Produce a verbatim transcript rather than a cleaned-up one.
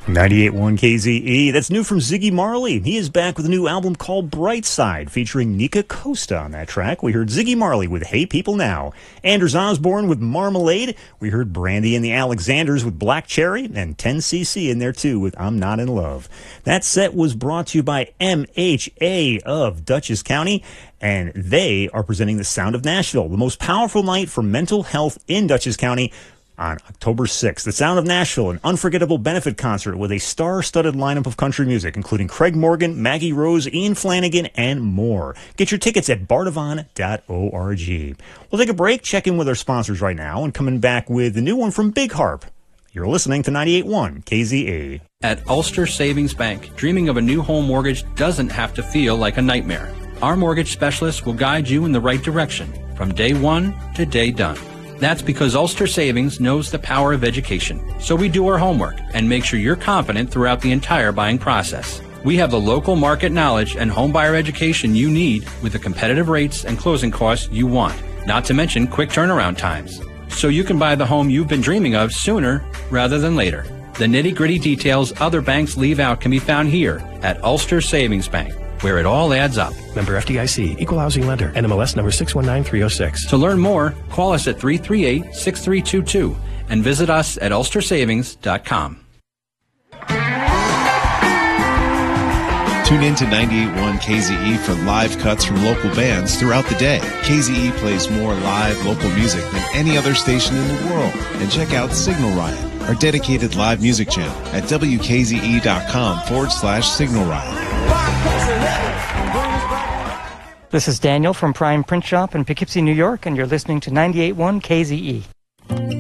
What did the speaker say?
ninety-eight point one K Z E. That's new from Ziggy Marley. He is back with a new album called Brightside, featuring Nika Costa on that track. We heard Ziggy Marley with Hey People Now. Anders Osborne with Marmalade. We heard Brandy and the Alexanders with Black Cherry, and ten C C in there too with I'm Not in Love. That set was brought to you by M H A of Dutchess County, and they are presenting the Sound of Nashville, the most powerful night for mental health in Dutchess County, on October sixth. The Sound of Nashville, an unforgettable benefit concert with a star-studded lineup of country music, including Craig Morgan, Maggie Rose, Ian Flanagan, and more. Get your tickets at bardavon dot org. We'll take a break, check in with our sponsors right now, and coming back with the new one from Big Harp. You're listening to ninety-eight point one K Z A. At Ulster Savings Bank, dreaming of a new home mortgage doesn't have to feel like a nightmare. Our mortgage specialist will guide you in the right direction, from day one to day done. That's because Ulster Savings knows the power of education. So we do our homework and make sure you're confident throughout the entire buying process. We have the local market knowledge and home buyer education you need with the competitive rates and closing costs you want, not to mention quick turnaround times. So you can buy the home you've been dreaming of sooner rather than later. The nitty-gritty details other banks leave out can be found here at Ulster Savings Bank, where it all adds up. Member F D I C, Equal Housing Lender, N M L S number six one nine three oh six. To learn more, call us at three three eight, six three two two and visit us at ulster savings dot com. Tune in to ninety-eight point one K Z E for live cuts from local bands throughout the day. K Z E plays more live local music than any other station in the world. And check out Signal Riot, our dedicated live music channel at W K Z E dot com forward slash Signal Riot. This is Daniel from Prime Print Shop in Poughkeepsie, New York, and you're listening to ninety-eight point one K Z E.